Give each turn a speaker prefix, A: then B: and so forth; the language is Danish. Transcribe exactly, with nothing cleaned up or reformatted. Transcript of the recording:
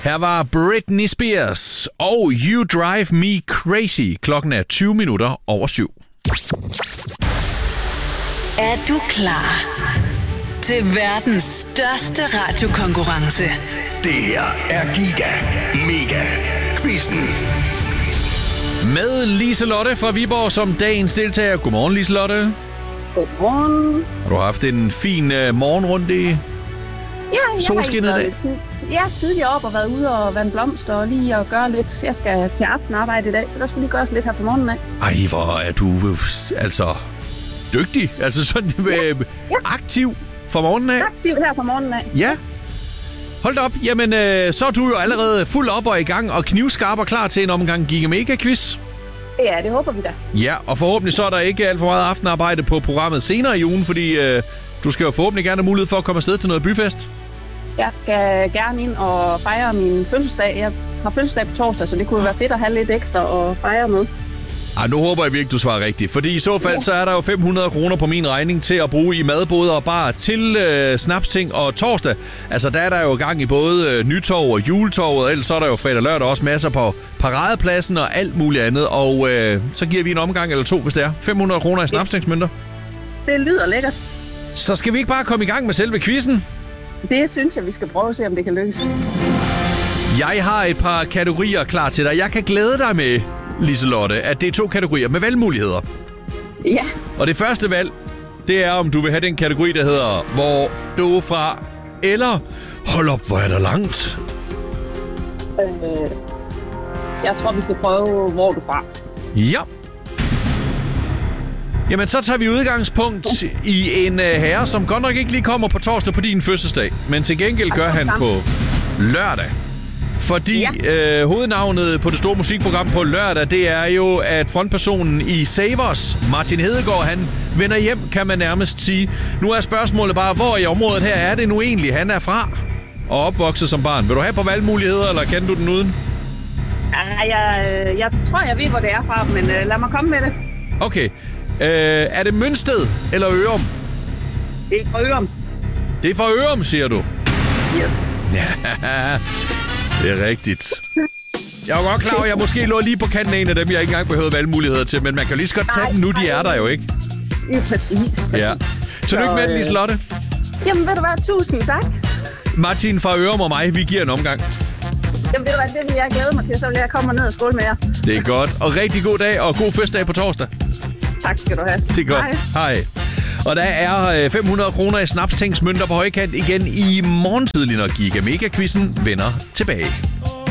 A: Her var Britney Spears og You Drive Me Crazy. Klokken er tyve minutter over syv.
B: Er du klar til verdens største radiokonkurrence?
C: Det her er Giga Mega Quizzen.
A: Med Liselotte fra Viborg som dagens deltager. Godmorgen, Liselotte.
D: Godmorgen.
A: Har du haft en fin uh, morgenrunde i
D: ja,
A: solskinnet i dag?
D: Jeg er tidligere op og været ude og vande blomster og lige og gøre lidt. Jeg skal til aftenarbejde i dag, så der skulle lige gøres lidt her fra morgenen af.
A: Ej, hvor er du øh, altså dygtig. Altså sådan ja. Øh, ja. aktiv fra morgenen af.
D: Aktiv her fra morgenen af.
A: Ja. Hold da op. Jamen, øh, så er du jo allerede fuld op og i gang og knivskarp og klar til en omgang Giga Mega Quiz.
D: Ja, det håber vi da.
A: Ja, og forhåbentlig så er der ikke alt for meget aftenarbejde på programmet senere i ugen, fordi øh, du skal jo forhåbentlig gerne have mulighed for at komme afsted til noget byfest.
D: Jeg skal gerne ind og fejre min fødselsdag. Jeg har fødselsdag på torsdag, så det kunne være fedt at have lidt ekstra at fejre med.
A: Ej, nu håber jeg virkelig, du svarer rigtigt. Fordi i så fald, ja. så er der jo fem hundrede kroner på min regning til at bruge i madboder og bar til øh, snapsting og torsdag. Altså, der er der jo gang i både øh, Nytorv og Juletorvet, og ellers så er der jo fredag og lørdag også masser på paradepladsen og alt muligt andet. Og øh, så giver vi en omgang eller to, hvis det er. fem hundrede kroner i snapstingsmønter.
D: Det lyder lækkert.
A: Så skal vi ikke bare komme i gang med selve quizzen?
D: Det synes jeg, vi skal prøve at se, om det kan lykkes.
A: Jeg har et par kategorier klar til dig. Jeg kan glæde dig med, Liselotte, at det er to kategorier med valgmuligheder.
D: Ja.
A: Og det første valg, det er, om du vil have den kategori, der hedder Hvor du er fra, eller Hold op, hvor er der langt.
D: Øh, jeg tror, vi skal prøve, hvor du er fra.
A: Ja. Jamen, så tager vi udgangspunkt i en uh, herre, som godt nok ikke lige kommer på torsdag på din fødselsdag, men til gengæld gør han på lørdag. Fordi ja. øh, hovednavnet på det store musikprogram på lørdag, det er jo, at frontpersonen i Savers, Martin Hedegaard, han vender hjem, kan man nærmest sige. Nu er spørgsmålet bare, hvor i området her er det nu egentlig, han er fra og opvokset som barn. Vil du have på valgmuligheder, eller kender du den uden?
D: Ja, jeg, jeg tror, jeg ved, hvor det er fra, men øh, lad mig komme med det.
A: Okay. Øh, er det Mønsted eller Ørum?
D: Det er fra Ørum.
A: Det er fra Ørum, siger du?
D: Ja.
A: Ja, det er rigtigt. Jeg var godt klar over, at jeg måske lå lige på kanten af en af dem, jeg ikke engang behøvede valgmuligheder til, men man kan jo lige så godt tage dem nu, de er der jo, ikke?
D: Ja, præcis, præcis.
A: Ja. Tillykke med den, Liselotte.
D: Jamen, ved du hvad? Tusind tak.
A: Martin fra Ørum og mig, vi giver en omgang.
D: Jamen, ved du hvad? Det vil jeg glæde mig til, så vil jeg komme ned og skåle med jer.
A: Det er godt. Og rigtig god dag, og god fødselsdag på torsdag.
D: Tak skal du have.
A: Det er godt. Hej. Hej. Og der er fem hundrede kroner i snapstingsmønter på højkant igen i morgentidlig, når Giga Mega Quizzen vender tilbage.